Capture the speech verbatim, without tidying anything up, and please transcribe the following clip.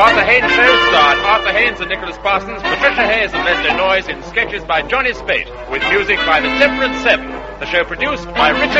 Arthur Haynes Show starred Arthur Haynes and Nicholas Parsons, Patricia Hayes and Leslie Noyes in sketches by Johnny Spate, with music by the Temperance Seven. The show produced by Richard